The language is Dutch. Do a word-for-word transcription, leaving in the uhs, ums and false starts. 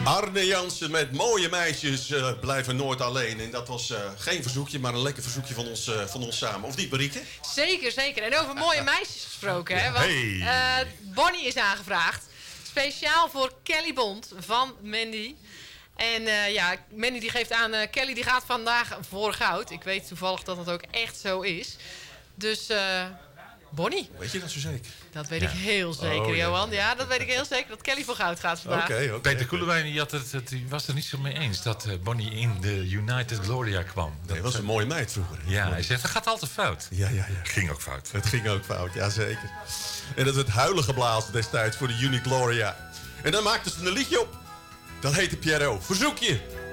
Arne Jansen met mooie meisjes uh, blijven nooit alleen. En dat was uh, geen verzoekje, maar een lekker verzoekje van ons, uh, van ons samen. Of niet, Marieke? Zeker, zeker. En over mooie meisjes gesproken. Hè? Want Hey. uh, Bonnie is aangevraagd. Speciaal voor Kelly Bond van Mandy. En uh, ja, Mandy die geeft aan, uh, Kelly die gaat vandaag voor goud. Ik weet toevallig dat dat ook echt zo is. Dus uh, Bonnie. Weet je dat zo zeker? Dat weet Ja. ik heel zeker, Oh, ja. Johan. Ja, dat weet ik heel zeker. Dat Kelly voor goud gaat vandaag. Oké, okay, oké. Peter Koelewijn die had het, het, die was er niet zo mee eens dat uh, Bonnie in de United Gloria kwam. Dat Nee, was een mooie meid vroeger. Ja, hij zegt, dat gaat altijd fout. Ja, ja, ja. Ging ook fout. Het ging ook fout, ja zeker. En dat werd huilen geblazen destijds voor de Uni Gloria. En dan maakten ze een liedje op. Dat heette Pierrot. Verzoekje.